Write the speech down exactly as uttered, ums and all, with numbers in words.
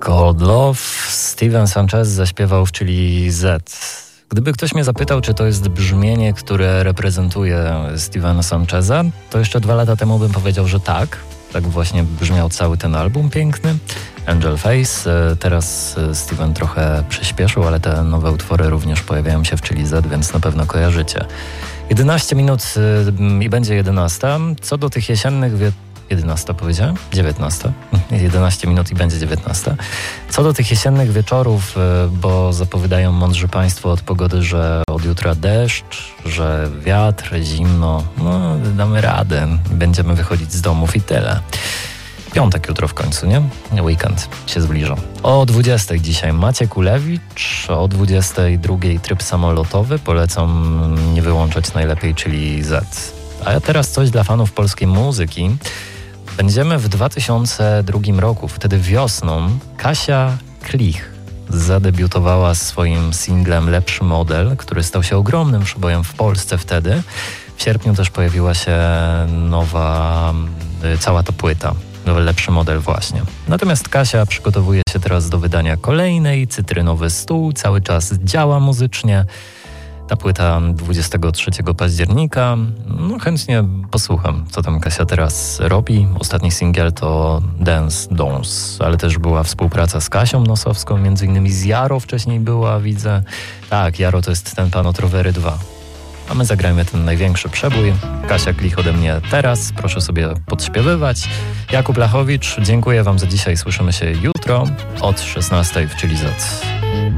Cold Love Steven Sanchez zaśpiewał w Chili Z. Gdyby ktoś mnie zapytał, czy to jest brzmienie, które reprezentuje Stevena Sancheza, to jeszcze dwa lata temu bym powiedział, że tak. Tak właśnie brzmiał cały ten album piękny. Angel Face. Teraz Steven trochę przyspieszył, ale te nowe utwory również pojawiają się w Chili Z, więc na pewno kojarzycie. jedenaście minut i będzie jedenasta. Co do tych jesiennych wie... jedenasta powiedziałem? dziewiętnasta. jedenaście minut i będzie dziewiętnasta. Co do tych jesiennych wieczorów, bo zapowiadają mądrzy państwo od pogody, że od jutra deszcz, że wiatr, zimno, no damy radę. Będziemy wychodzić z domów i tyle. Piątek jutro w końcu, nie? Weekend się zbliża. O dwudziestej dzisiaj Maciek Ulewicz, o dwudziestej drugiej tryb samolotowy. Polecam nie wyłączać najlepiej, czyli Z. A ja teraz coś dla fanów polskiej muzyki. Będziemy w dwa tysiące drugim roku, wtedy wiosną, Kasia Klich zadebiutowała swoim singlem Lepszy Model, który stał się ogromnym przebojem w Polsce wtedy. W sierpniu też pojawiła się nowa, cała ta płyta. Nowy Lepszy Model właśnie. Natomiast Kasia przygotowuje się teraz do wydania kolejnej, Cytrynowy Stół, cały czas działa muzycznie. Ta płyta dwudziestego trzeciego października. No chętnie posłucham, co tam Kasia teraz robi. Ostatni singiel to Dance Dance, ale też była współpraca z Kasią Nosowską, między innymi z Jaro wcześniej była, widzę. Tak, Jaro to jest ten pan od Rowery dwa. A my zagrajmy ten największy przebój. Kasia Klich ode mnie teraz. Proszę sobie podśpiewywać. Jakub Lachowicz, dziękuję wam za dzisiaj. Słyszymy się jutro od szesnastej w Chili Z.